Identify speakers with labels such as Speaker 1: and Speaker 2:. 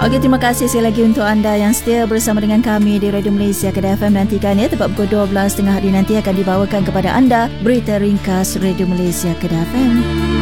Speaker 1: Okey, terima kasih sekali lagi untuk anda yang setia bersama dengan kami di Radio Malaysia Kedah FM. Nantikan ya, tepat pukul 12.30 hari nanti akan dibawakan kepada anda berita ringkas Radio Malaysia Kedah FM.